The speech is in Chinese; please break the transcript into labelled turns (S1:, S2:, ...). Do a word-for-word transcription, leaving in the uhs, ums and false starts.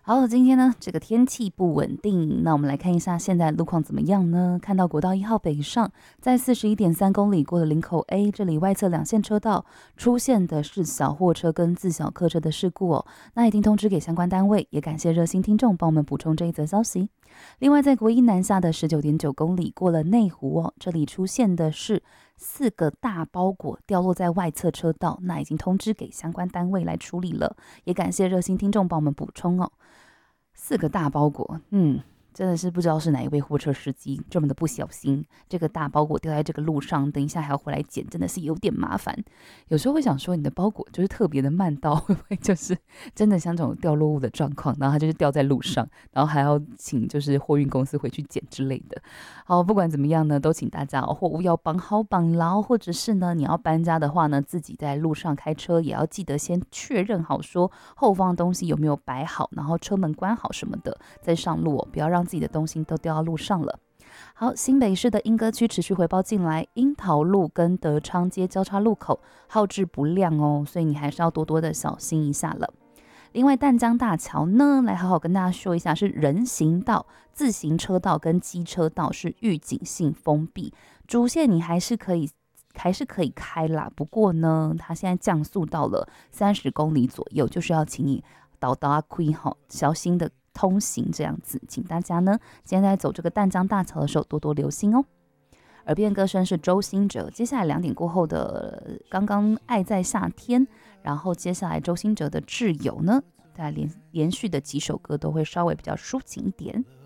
S1: 好，今天呢，这个天气不稳定，那我们来看一下现在路况怎么样呢？看到国道一号北上，在四十一点三公里过了林口 A， 这里外侧两线车道出现的是小货车跟自小客车的事故哦，那已经通知给相关单位，也感谢热心听众帮我们补充这一则消息。另外，在国一南下的十九点九公里过了内湖哦，这里出现的是四个大包裹掉落在外侧车道，那已经通知给相关单位来处理了，也感谢热心听众帮我们补充哦。四个大包裹，嗯，真的是不知道是哪一位货车司机这么的不小心，这个大包裹掉在这个路上，等一下还要回来捡，真的是有点麻烦。有时候会想说，你的包裹就是特别的慢到，会不会就是真的像这种掉落物的状况，然后它就是掉在路上，然后还要请就是货运公司回去捡之类的。好，不管怎么样呢，都请大家哦，货物要绑好绑牢，或者是呢，你要搬家的话呢，自己在路上开车也要记得先确认好，说后方的东西有没有摆好，然后车门关好什么的，再上路哦，不要让自己的东西都掉到路上了。好，新北市的莺歌区持续回报进来，樱桃路跟德昌街交叉路口号志不亮哦，所以你还是要多多的小心一下了。另外，淡江大桥呢，来好好跟大家说一下，是人行道、自行车道跟机车道是预警性封闭，主线你还是可以还是可以开啦。不过呢，它现在降速到了三十公里左右，就是要请你倒倒啊亏好，小心的通行这样子，请大家呢，今天在走这个淡江大桥的时候多多留心哦。耳边歌声是周兴哲，接下来两点过后的刚刚爱在夏天，然后接下来周兴哲的挚友呢，在连连续的几首歌都会稍微比较抒情一点。